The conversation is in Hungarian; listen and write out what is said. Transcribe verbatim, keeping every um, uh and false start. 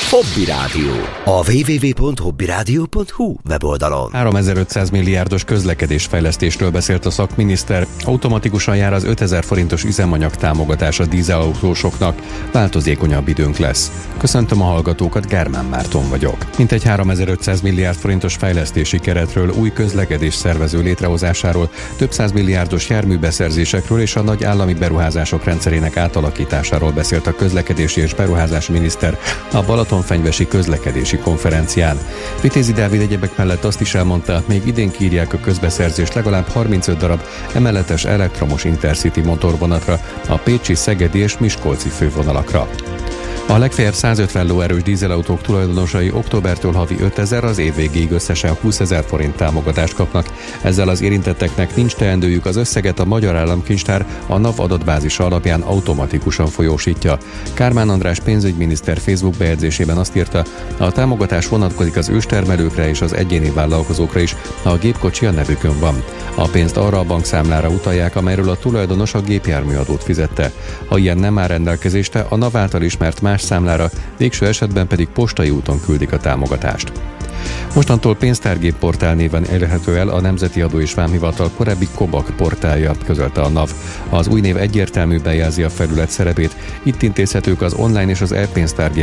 Hobby Rádió. A double-u double-u double-u pont hobbyradio pont hu weboldalon. háromezer-ötszáz milliárdos közlekedésfejlesztésről beszélt a szakminiszter. Automatikusan jár az ötezer forintos üzemanyag támogatás a dízelautósoknak. Változékonyabb időnk lesz. Köszöntöm a hallgatókat, Gármán Márton vagyok. Mintegy háromezer-ötszáz milliárd forintos fejlesztési keretről, új közlekedés szervező létrehozásáról, több száz milliárdos járműbeszerzésekről és a nagy állami beruházások rendszerének átalakításáról beszélt a közlekedési és beruházási miniszter a Balatonfenyvesi közlekedési konferencián. Vitézi Dávid egyebek mellett azt is elmondta, még idén kiírják a közbeszerzést legalább harmincöt darab emeletes elektromos Intercity motorvonatra, a pécsi, szegedi és miskolci fővonalakra. A legfeljebb százötven lóerős dízelautók tulajdonosai októbertől havi ötezer, az év végéig összesen húszezer forint támogatást kapnak. Ezzel az érintetteknek nincs teendőjük, az összeget a Magyar Államkincstár a NAV adatbázisa alapján automatikusan folyósítja. Kármán András pénzügyminiszter Facebook bejegyzésében azt írta, a támogatás vonatkozik az őstermelőkre és az egyéni vállalkozókra is, ha a gépkocsi a nevükön van. A pénzt arra a bankszámlára utalják, amelyről a tulajdonos a gépjárműadót fizette. Ha ilyen nem áll rendelkezésre, a NAV által ismert más számlára, végső esetben pedig postai úton küldik a támogatást. Mostantól pénztárgép portál néven érhető el a Nemzeti Adó és Vámhivatal korábbi Kobak portálja, közölte a NAV. Az új név egyértelműen jelzi a felület szerepét, itt intézhetők az online és az e-pénztárgép